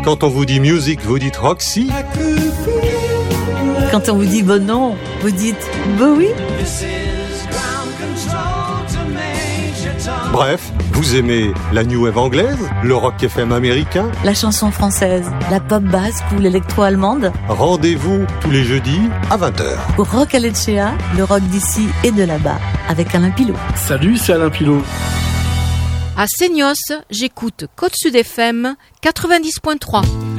Quand on vous dit music, vous dites Roxy. Quand on vous dit bon non, vous dites Bowie. Bref, vous aimez la new wave anglaise, le rock FM américain, La chanson française, la pop basque ou l'électro-allemande. rendez-vous tous les jeudis à 20h. Pour Rock à Lecce, le rock d'ici et de là-bas, avec Alain Pilot. Salut, c'est Alain Pilot. À Seignos, j'écoute Côte Sud FM 90.3.